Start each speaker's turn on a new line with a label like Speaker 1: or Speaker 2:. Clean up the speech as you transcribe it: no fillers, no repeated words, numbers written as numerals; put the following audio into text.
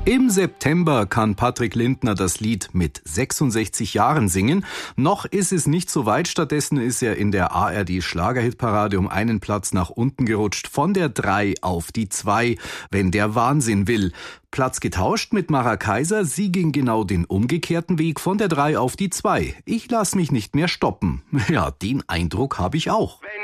Speaker 1: Im September kann Patrick Lindner das Lied mit 66 Jahren singen. Noch ist es nicht so weit, stattdessen ist er in der ARD-Schlagerhitparade um einen Platz nach unten gerutscht, von der 3 auf die 2, wenn der Wahnsinn will. Platz getauscht mit Mara Kaiser, sie ging genau den umgekehrten Weg, von der 3 auf die 2. Ich lass mich nicht mehr stoppen. Ja, den Eindruck habe ich auch.
Speaker 2: Wenn